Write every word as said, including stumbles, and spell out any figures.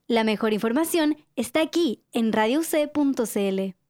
La mejor información está aquí en radio u c punto c l.